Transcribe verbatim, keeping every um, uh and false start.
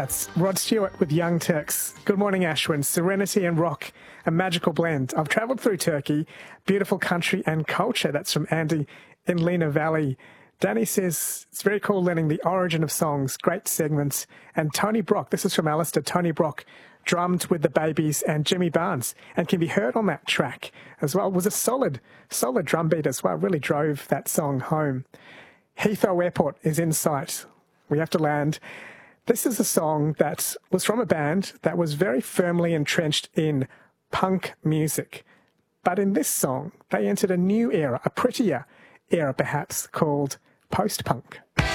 That's Rod Stewart with Young Turks. Good morning, Ashwin. Serenity and rock, a magical blend. I've travelled through Turkey, beautiful country and culture. That's from Andy in Lena Valley. Danny says, it's very cool learning the origin of songs, great segments. And Tony Brock, this is from Alistair, Tony Brock drummed with the Babies and Jimmy Barnes and can be heard on that track as well. It was a solid, solid drum beat as well, really drove that song home. Heathrow Airport is in sight. We have to land. This is a song that was from a band that was very firmly entrenched in punk music. But in this song, they entered a new era, a prettier era perhaps, called post-punk.